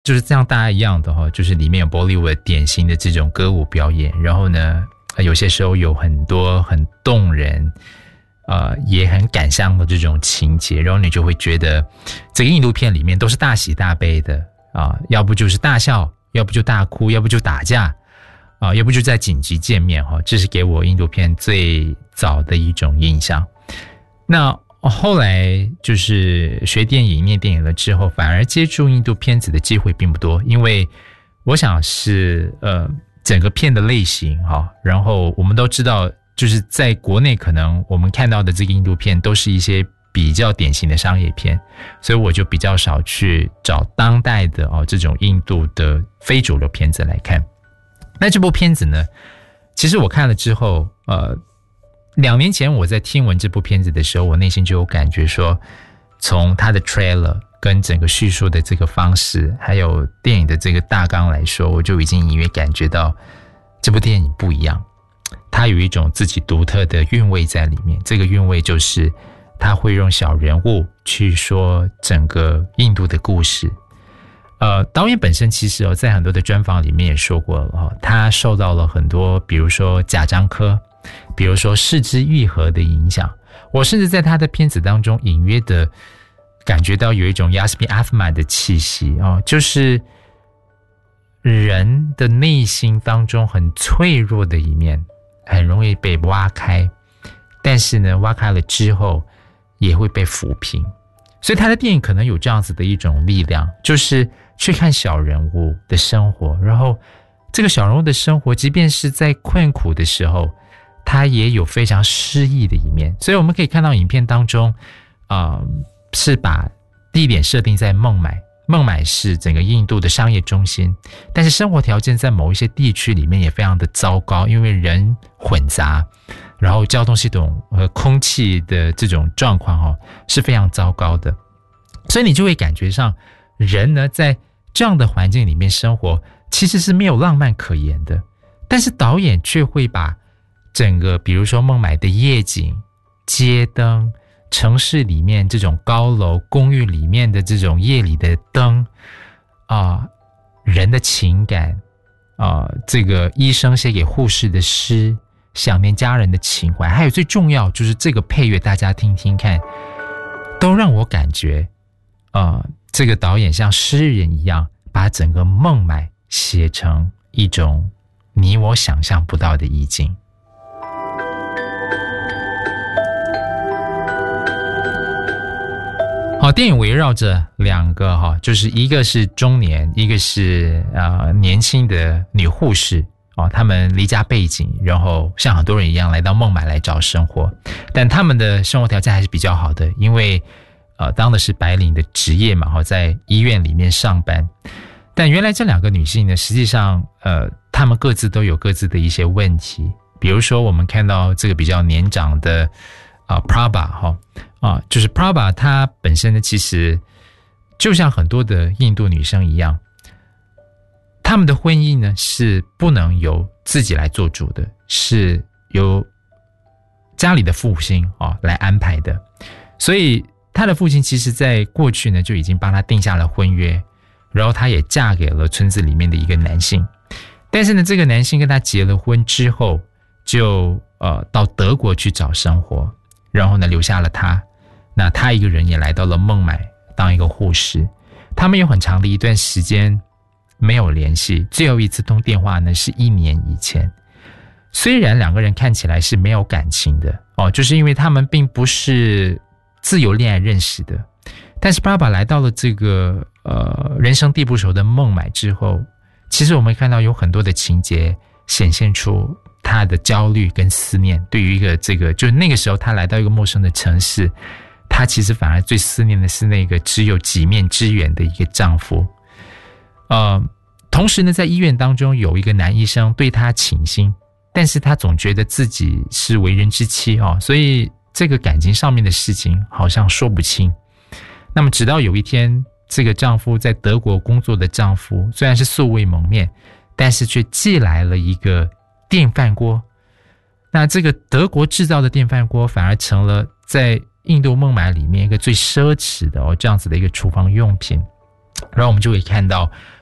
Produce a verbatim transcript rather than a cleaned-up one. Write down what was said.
就是像大家一样的哈，就是里面有 Bollywood 典型的这种歌舞表演，然后呢，有些时候有很多很动人，呃，也很感伤的这种情节，然后你就会觉得这个印度片里面都是大喜大悲的啊，要不就是大笑，要不就大哭，要不就打架啊，要不就在紧急见面哈，这是给我印度片最早的一种印象。那后来就是学电影念电影了之后，反而接触印度片子的机会并不多，因为我想是呃整个片的类型哈，然后我们都知道就是在国内可能我们看到的这个印度片都是一些比较典型的商业片，所以我就比较少去找当代的哦这种印度的非主流片子来看。那这部片子呢，其实我看了之后呃两年前我在听闻这部片子的时候，我内心就有感觉说，从它的 trailer 跟整个叙述的这个方式，还有电影的这个大纲来说，我就已经隐约感觉到这部电影不一样，它有一种自己独特的韵味在里面。这个韵味就是它会用小人物去说整个印度的故事。呃，导演本身其实哦，在很多的专访里面也说过了哦，他受到了很多，比如说贾樟柯，比如说是枝裕和的影响。我甚至在他的片子当中隐约的感觉到有一种 Yasmin Afman 的气息哦，就是人的内心当中很脆弱的一面，很容易被挖开，但是呢，挖开了之后也会被抚平。所以他的电影可能有这样子的一种力量，就是去看小人物的生活，然后这个小人物的生活即便是在困苦的时候，他也有非常诗意的一面。所以我们可以看到影片当中呃，是把地点设定在孟买，孟买是整个印度的商业中心，但是生活条件在某一些地区里面也非常的糟糕，因为人混杂，然后交通系统和空气的这种状况哦是非常糟糕的。所以你就会感觉上人呢在这样的环境里面生活其实是没有浪漫可言的，但是导演却会把整个比如说孟买的夜景、街灯、城市里面这种高楼公寓里面的这种夜里的灯啊、呃，人的情感啊、呃，这个医生写给护士的诗，想念家人的情怀，还有最重要就是这个配乐，大家听听看，都让我感觉呃，这个导演像诗人一样把整个孟买写成一种你我想象不到的意境。好，电影围绕着两个哈，就是一个是中年，一个是呃年轻的女护士哦，他们离家背井，然后像很多人一样来到孟买来找生活，但他们的生活条件还是比较好的，因为呃当的是白领的职业嘛，哈，在医院里面上班。但原来这两个女性呢，实际上呃她们各自都有各自的一些问题，比如说我们看到这个比较年长的啊、呃、Prabha 哈。啊，就是 Prabha 她本身呢，其实就像很多的印度女生一样，她们的婚姻呢是不能由自己来做主的，是由家里的父亲啊来安排的。所以她的父亲其实在过去呢就已经帮她定下了婚约，然后她也嫁给了村子里面的一个男性。但是呢，这个男性跟她结了婚之后，就呃到德国去找生活，然后呢留下了她。那他一个人也来到了孟买当一个护士，他们有很长的一段时间没有联系，最后一次通电话呢是一年以前。虽然两个人看起来是没有感情的哦，就是因为他们并不是自由恋爱认识的，但是爸爸来到了这个呃人生地不熟的孟买之后，其实我们看到有很多的情节显现出他的焦虑跟思念。对于一个这个就是那个时候他来到一个陌生的城市，她其实反而最思念的是那个只有几面之缘的一个丈夫。呃，同时呢，在医院当中有一个男医生对她倾心，但是她总觉得自己是为人之妻哦，所以这个感情上面的事情好像说不清。那么直到有一天，这个丈夫在德国工作的丈夫虽然是素未谋面，但是却寄来了一个电饭锅。那这个德国制造的电饭锅反而成了在印度孟买里面一个最奢侈的哦这样子的一个厨房用品。 然后我们就会看到